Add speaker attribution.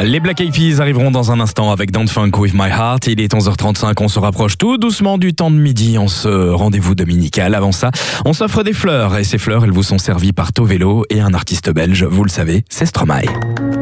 Speaker 1: Les Black Eyed Peas arriveront dans un instant avec Don't Funk With My Heart. Il est 11h35, on se rapproche tout doucement du temps de midi en ce rendez-vous dominical. Avant ça, on s'offre des fleurs et ces fleurs, elles vous sont servies par Tovelo et un artiste belge, vous le savez, c'est Stromae.